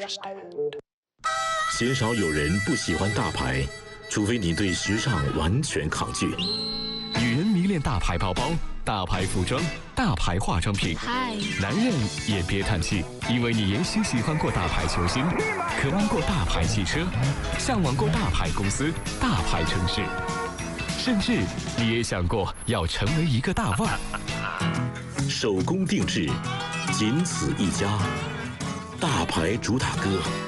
鲜少有人不喜欢大牌，除非你对时尚完全抗拒。 女人迷恋大牌包包、大牌服装、大牌化妆品。男人也别叹气，因为你也许喜欢过大牌球星，渴望过大牌汽车，向往过大牌公司、大牌城市，甚至你也想过要成为一个大腕。 手工定制，仅此一家，大牌主打歌。